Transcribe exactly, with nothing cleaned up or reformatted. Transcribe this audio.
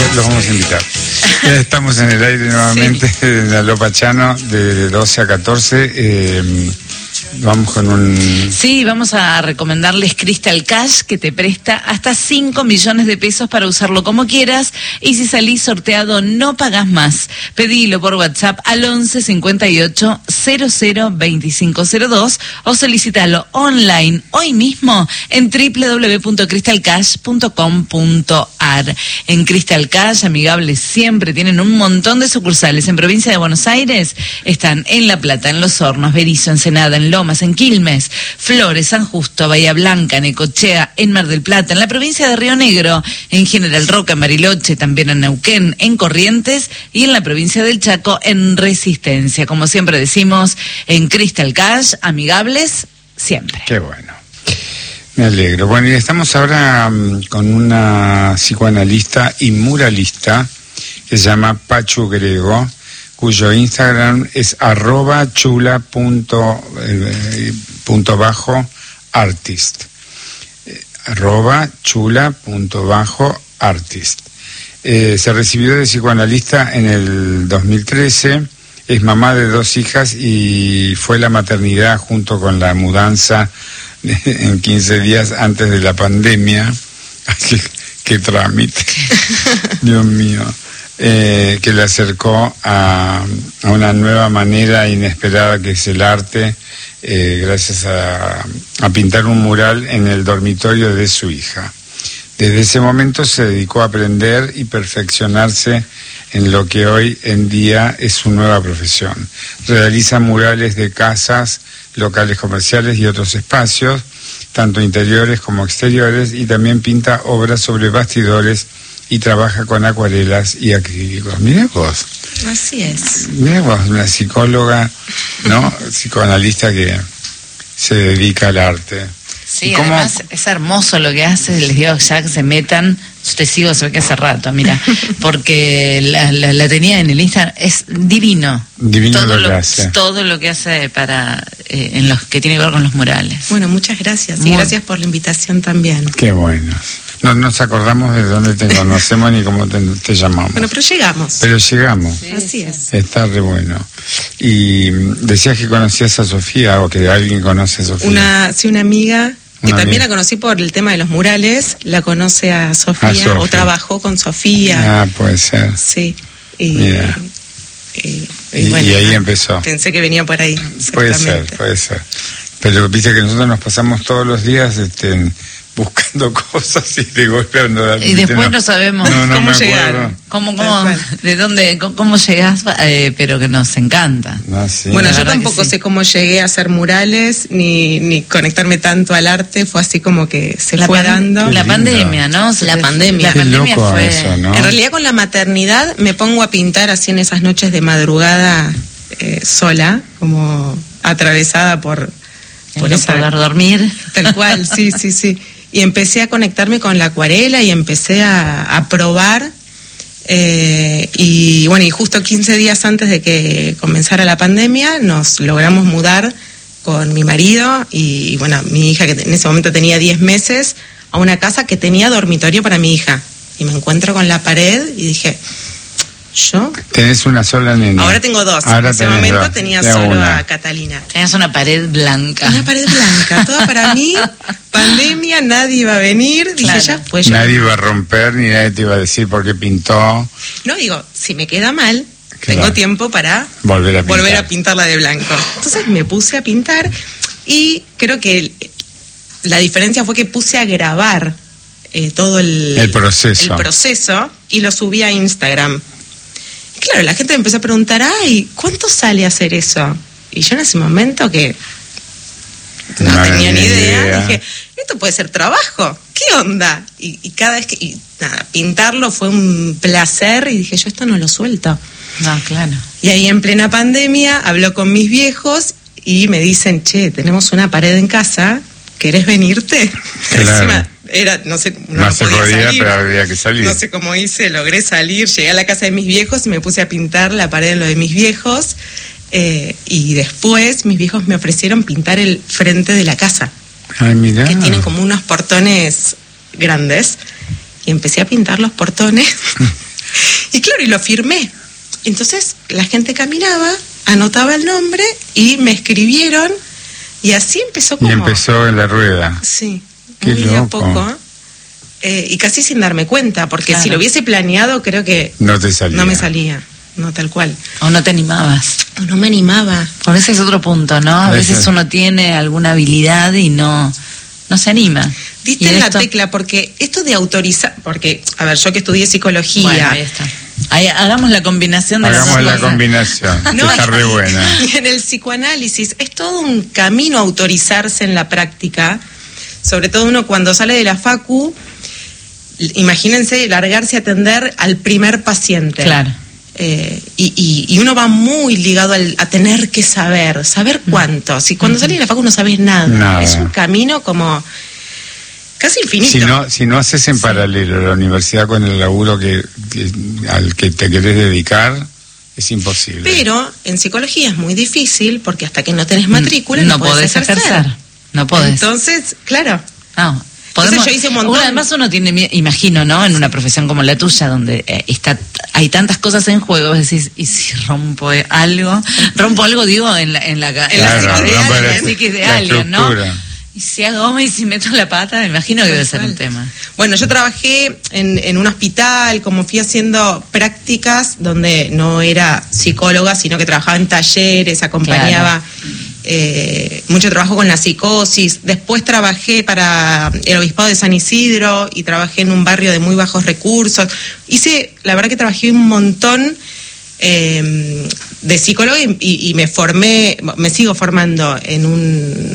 los vamos a invitar. Estamos en el aire nuevamente, sí. En la Lopa Chano, de doce a catorce. Eh, Vamos con un... Sí, vamos a recomendarles Crystal Cash, que te presta hasta cinco millones de pesos para usarlo como quieras, y si salís sorteado no pagás más. Pedilo por WhatsApp al once cincuenta y ocho cero cero veinticinco cero dos o solicitalo online hoy mismo en doble u doble u doble u punto crystal cash punto com punto a r. En Crystal Cash, amigables siempre, tienen un montón de sucursales. En provincia de Buenos Aires están en La Plata, en Los Hornos, Berizo, Ensenada, en Lomas, en Quilmes, Flores, San Justo, Bahía Blanca, Necochea, en Mar del Plata, en la provincia de Río Negro, en General Roca, en Bariloche, también en Neuquén, en Corrientes y en la provincia del Chaco, en Resistencia. Como siempre decimos, en Crystal Cash, amigables siempre. Qué bueno. Me alegro. Bueno, y estamos ahora um, con una psicoanalista y muralista que se llama Pachu Grego, cuyo Instagram es arroba chula punto, eh, punto bajo artist. Eh, arroba chula punto bajo artist. Eh, se recibió de psicoanalista en el dos mil trece, es mamá de dos hijas y fue la maternidad junto con la mudanza en quince días antes de la pandemia. qué, qué trámite. Dios mío. Eh, que le acercó a, a una nueva manera inesperada que es el arte, eh, gracias a, a pintar un mural en el dormitorio de su hija. Desde ese momento se dedicó a aprender y perfeccionarse en lo que hoy en día es su nueva profesión. Realiza murales de casas, locales comerciales y otros espacios, tanto interiores como exteriores, y también pinta obras sobre bastidores y trabaja con acuarelas y acrílicos. Mirá vos. Así es. Mirá vos, una psicóloga, ¿no? Psicoanalista que se dedica al arte. Sí, además es hermoso lo que hace. Les digo ya que se metan. Yo te sigo, se ve que hace rato, mira, porque la, la, la tenía en el Instagram, es divino. Divino todo lo lo que hace. Todo lo que hace para eh, en los que tiene que ver con los murales. Bueno, muchas gracias. Y Muy... gracias por la invitación también. Qué bueno. No nos acordamos de dónde te conocemos ni cómo te, te llamamos. Bueno, pero llegamos. Pero llegamos. Sí, así es. Está re bueno. Y decías que conocías a Sofía, o que alguien conoce a Sofía. Una, sí, una amiga, que una también amiga. La conocí por el tema de los murales, la conoce a Sofía, a Sofía. O trabajó con Sofía. Ah, puede ser. Sí. Y, Mira. Y, y, y, bueno, y ahí empezó. Pensé que venía por ahí. Puede ser, puede ser. Pero viste que nosotros nos pasamos todos los días este, buscando cosas y de golpe no, y después no, no sabemos no, no cómo llegar, cómo, cómo, de dónde, cómo, cómo llegás, eh, pero que nos encanta. Ah, sí. Bueno, yo tampoco sí. sé cómo llegué a hacer murales ni, ni conectarme tanto al arte, fue así como que se la fue pan, dando. La pandemia, ¿no? La pandemia. La pandemia loco fue. Eso, ¿no? En realidad con la maternidad me pongo a pintar así en esas noches de madrugada eh, sola, como atravesada por por no esa... poder dormir. Tal cual, sí, sí, sí. Y empecé a conectarme con la acuarela y empecé a, a probar. Eh, y bueno, y justo quince días antes de que comenzara la pandemia, nos logramos mudar con mi marido y, y bueno, mi hija, que en ese momento tenía diez meses, a una casa que tenía dormitorio para mi hija. Y me encuentro con la pared y dije, ¿yo? Tenés una sola nena. Ahora tengo dos. Ahora en ese momento dos. tenía ya solo una. a Catalina. Tenías una pared blanca. Una pared blanca, toda para mí. Pandemia, nadie iba a venir. Dije, claro. ya, pues yo. Nadie iba a romper, ni nadie te iba a decir por qué pintó. No, digo, si me queda mal, claro. tengo tiempo para volver a, volver a pintarla de blanco. Entonces me puse a pintar y creo que el, la diferencia fue que puse a grabar eh, todo el, el proceso. el proceso y lo subí a Instagram. Claro, la gente me empezó a preguntar, ay, ¿cuánto sale hacer eso? Y yo en ese momento que no, no tenía ni idea, idea, dije, esto puede ser trabajo, ¿qué onda? Y, y cada vez que, y nada, pintarlo fue un placer y dije, yo esto no lo suelto. No, claro. Y ahí en plena pandemia habló con mis viejos y me dicen, che, tenemos una pared en casa, ¿querés venirte? Claro. Encima, era, no sé, no, no se podía, podía salir. Pero había que salir. No sé cómo hice, logré salir, llegué a la casa de mis viejos y me puse a pintar la pared en lo de mis viejos. Eh, y después mis viejos me ofrecieron pintar el frente de la casa. Ay, mirá. Que tienen como unos portones grandes. Y empecé a pintar los portones. Claro, y lo firmé. Entonces la gente caminaba, anotaba el nombre y me escribieron y así empezó como... Y empezó en la rueda. Sí, Qué muy de a loco. poco. Eh, y casi sin darme cuenta, porque Claro. si lo hubiese planeado creo que No te salía. no me salía, no tal cual. O no te animabas. O no me animaba. Por ese es otro punto, ¿no? A Eso veces es. uno tiene alguna habilidad y no, no se anima. Diste Y en la esto- tecla, porque esto de autorizar, porque, a ver, yo que estudié psicología, Bueno, ahí está. Ahí, hagamos la combinación de las Hagamos dos la cosas. combinación, que No, está re buena. y en el psicoanálisis es todo un camino autorizarse en la práctica, sobre todo uno cuando sale de la facu, imagínense largarse a atender al primer paciente. Claro. Eh, y, y, y uno va muy ligado al, a tener que saber, saber cuánto. Si cuando sales de la facu no sabes nada. Nada. Es un camino como casi infinito. Si no, si no haces en paralelo la universidad con el laburo que, que- al que te querés dedicar, es imposible. Pero en psicología es muy difícil porque hasta que no tenés matrícula no, no podés ejercer. ejercer. No podés. Entonces, claro. No. Entonces yo hice un montón. Uno, además uno tiene, mie- imagino, ¿no? En una profesión como la tuya, donde eh, está, hay tantas cosas en juego, vos decís, ¿y si rompo eh, algo? Rompo algo, digo, en la, en la, en la Claro, psique de rompe alguien, la- en la psiquis de la alguien, ¿no? estructura. Y si hago y si meto la pata, me imagino que debe ser un tema. Bueno, yo trabajé en, en un hospital, como fui haciendo prácticas donde no era psicóloga, sino que trabajaba en talleres, acompañaba eh, mucho trabajo con la psicosis. Después trabajé para el Obispado de San Isidro y trabajé en un barrio de muy bajos recursos. Hice, la verdad que trabajé un montón eh, de psicóloga y, y, y me formé, me sigo formando en un